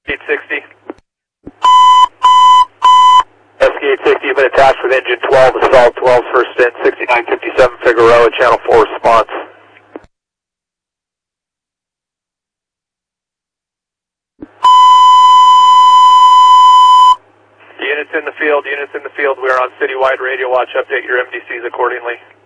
860. SK860, you've been attached with engine 12, assault 12's first in, 6957 Figueroa, channel 4 response. Units in the field, we are on citywide radio watch, update your MDCs accordingly.